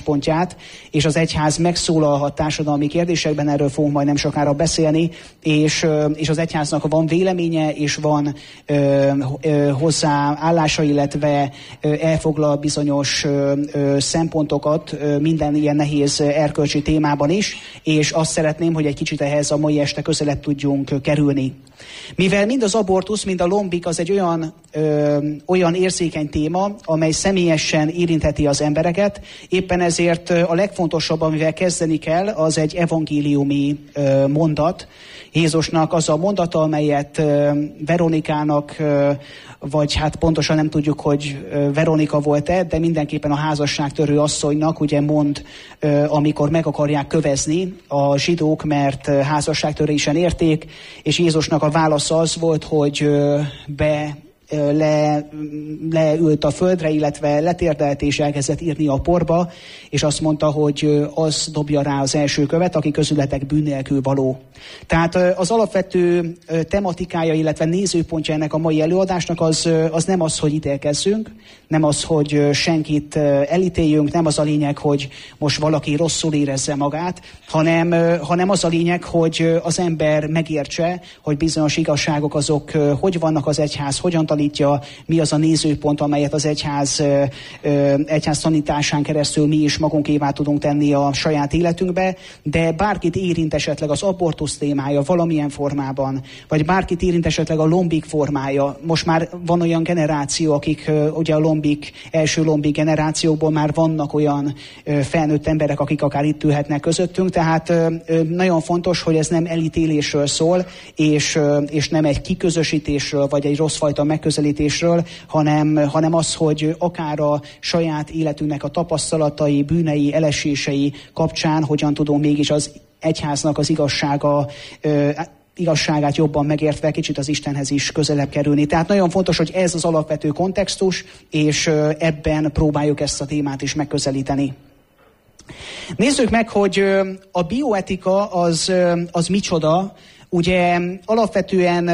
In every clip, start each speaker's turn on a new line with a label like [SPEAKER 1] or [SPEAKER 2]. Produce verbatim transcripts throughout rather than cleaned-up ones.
[SPEAKER 1] álláspontját, és az egyház megszólalhat társadalmi kérdésekben, erről fogunk majd nem sokára beszélni, és, és az egyháznak van véleménye, és van ö, ö, hozzá állása, illetve ö, elfoglal bizonyos ö, ö, szempontokat ö, minden ilyen nehéz erkölcsi témában is, és azt szeretném, hogy egy kicsit ehhez a mai este közelebb tudjunk kerülni. Mivel mind az abortusz, mind a lombik az egy olyan, ö, olyan érzékeny téma, amely személyesen érintheti az embereket, éppen ezért a legfontosabb, amivel kezdeni kell, az egy evangéliumi ö, mondat. Jézusnak az a mondata, amelyet ö, Veronikának, ö, vagy hát pontosan nem tudjuk, hogy Veronika volt-e, de mindenképpen a házasságtörő asszonynak ugye mond, amikor meg akarják kövezni a zsidók, mert házasságtörésen érték, és Jézusnak a válasza az volt, hogy be Le, leült a földre, illetve letérdelt és elkezdett írni a porba, és azt mondta, hogy az dobja rá az első követ, aki közületek bűn nélkül való. Tehát az alapvető tematikája, illetve nézőpontja ennek a mai előadásnak az, az nem az, hogy ítélkezzünk, nem az, hogy senkit elítéljünk, nem az a lényeg, hogy most valaki rosszul érezze magát, hanem, hanem az a lényeg, hogy az ember megértse, hogy bizonyos igazságok azok hogy vannak az egyház, hogyan tanítja, mi az a nézőpont, amelyet az egyház, egyház tanításán keresztül mi is magunkévá tudunk tenni a saját életünkbe, de bárkit érint esetleg az abortusz témája valamilyen formában, vagy bárkit érint esetleg a lombik formája. Most már van olyan generáció, akik ugye a lombik, első lombik generációkból már vannak olyan felnőtt emberek, akik akár itt ülhetnek közöttünk, tehát nagyon fontos, hogy ez nem elítélésről szól, és, és nem egy kiközösítésről, vagy egy rosszfajta megközelítésről, hanem, hanem az, hogy akár a saját életünknek a tapasztalatai, bűnei, elesései kapcsán hogyan tudunk mégis az egyháznak az igazsága, ö, igazságát jobban megértve kicsit az Istenhez is közelebb kerülni. Tehát nagyon fontos, hogy ez az alapvető kontextus, és ö, ebben próbáljuk ezt a témát is megközelíteni. Nézzük meg, hogy ö, a bioetika az, ö, az micsoda. Ugye alapvetően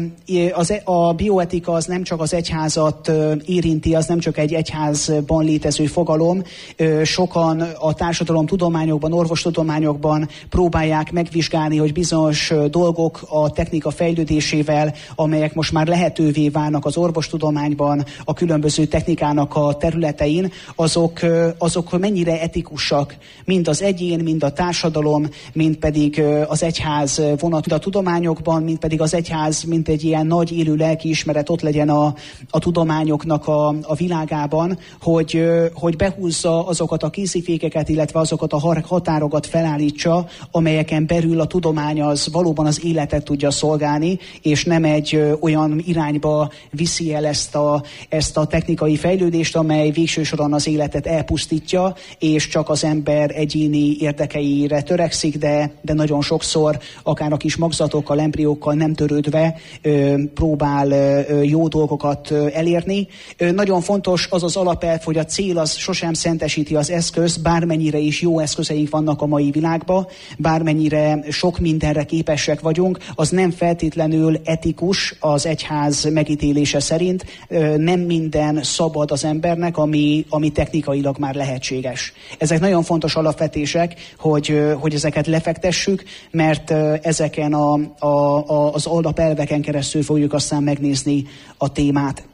[SPEAKER 1] az, a bioetika az nem csak az egyházat érinti, az nem csak egy egyházban létező fogalom. Sokan a társadalomtudományokban, orvostudományokban próbálják megvizsgálni, hogy bizonyos dolgok a technika fejlődésével, amelyek most már lehetővé válnak az orvostudományban, a különböző technikának a területein, azok, azok mennyire etikusak, mind az egyén, mind a társadalom, mind pedig az egyház vonat a tudományokban, mint pedig az egyház, mint egy ilyen nagy élő lelkiismeret ott legyen a, a tudományoknak a, a világában, hogy, hogy behúzza azokat a készifékeket, illetve azokat a határokat felállítsa, amelyeken belül a tudomány az valóban az életet tudja szolgálni, és nem egy olyan irányba viszi el ezt a, ezt a technikai fejlődést, amely végső soron az életet elpusztítja, és csak az ember egyéni érdekeire törekszik, de, de nagyon sokszor akár a kis magzatokkal, embriókkal nem törődve ö, próbál ö, jó dolgokat ö, elérni. Ö, nagyon fontos az az alapelv, hogy a cél az sosem szentesíti az eszközt, bármennyire is jó eszközeink vannak a mai világban, bármennyire sok mindenre képesek vagyunk, az nem feltétlenül etikus az egyház megítélése szerint. Ö, nem minden szabad az embernek, ami, ami technikailag már lehetséges. Ezek nagyon fontos alapvetések, hogy, hogy ezeket lefektessük, mert ezeken a, a, a, az alapelveken keresztül fogjuk aztán megnézni a témát.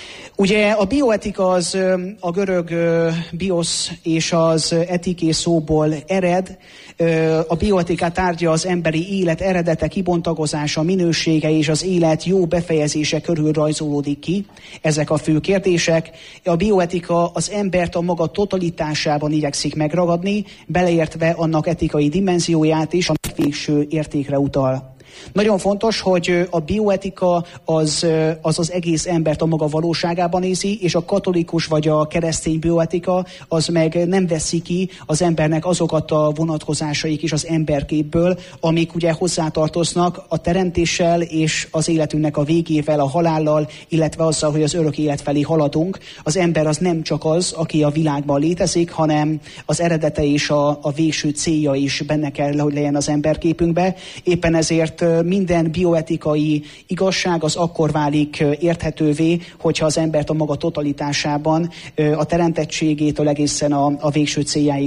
[SPEAKER 1] Ugye a bioetika az a görög biosz és az etiké szóból ered. A bioetika tárgya az emberi élet eredete, kibontakozása, minősége és az élet jó befejezése körül rajzolódik ki. Ezek a fő kérdések. A bioetika az embert a maga totalitásában igyekszik megragadni, beleértve annak etikai dimenzióját is, a végső értékre utal. Nagyon fontos, hogy a bioetika az, az az egész embert a maga valóságában nézi, és a katolikus vagy a keresztény bioetika az meg nem veszi ki az embernek azokat a vonatkozásaik is az emberképből, amik ugye hozzátartoznak a teremtéssel és az életünknek a végével, a halállal, illetve azzal, hogy az örök élet felé haladunk. Az ember az nem csak az, aki a világban létezik, hanem az eredete és a, a végső célja is benne kell, hogy legyen az emberképünkbe. Éppen ezért minden bioetikai igazság az akkor válik érthetővé, hogyha az embert a maga totalitásában, a teremtettségétől egészen a, a végső céljáig